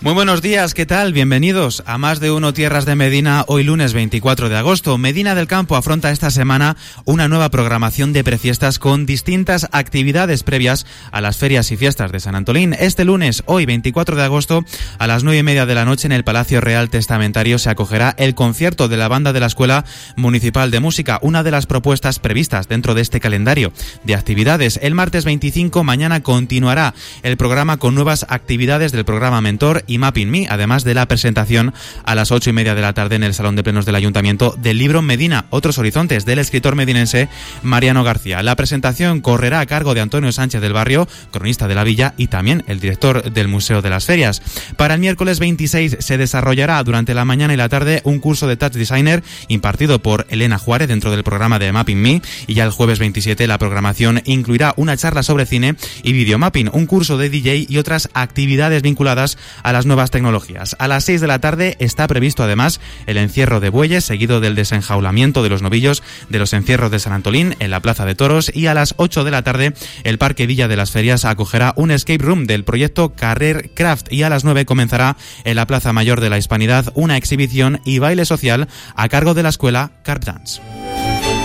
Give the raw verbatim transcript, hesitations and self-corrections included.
Muy buenos días, ¿qué tal? Bienvenidos a Más de Uno Tierras de Medina, hoy lunes veinticuatro de agosto. Medina del Campo afronta esta semana una nueva programación de prefiestas con distintas actividades previas a las ferias y fiestas de San Antolín. Este lunes, hoy veinticuatro de agosto, a las nueve y media de la noche en el Palacio Real Testamentario se acogerá el concierto de la banda de la Escuela Municipal de Música, una de las propuestas previstas dentro de este calendario de actividades. El martes veinticinco, mañana, continuará el programa con nuevas actividades del programa Mentor y Mapping Me, además de la presentación a las ocho y media de la tarde en el Salón de Plenos del Ayuntamiento del libro Medina, Otros Horizontes, del escritor medinense Mariano García. La presentación correrá a cargo de Antonio Sánchez del Barrio, cronista de la villa y también el director del Museo de las Ferias. Para el miércoles veintiséis se desarrollará durante la mañana y la tarde un curso de Touch Designer impartido por Elena Juárez dentro del programa de Mapping Me, y ya el jueves veintisiete la programación incluirá una charla sobre cine y videomapping, un curso de D J y otras actividades vinculadas a las nuevas tecnologías. A las seis de la tarde está previsto además el encierro de bueyes, seguido del desenjaulamiento de los novillos de los encierros de San Antolín en la Plaza de Toros, y a las ocho de la tarde el Parque Villa de las Ferias acogerá un escape room del proyecto Carrer Craft, y a las nueve comenzará en la Plaza Mayor de la Hispanidad una exhibición y baile social a cargo de la escuela Carp Dance.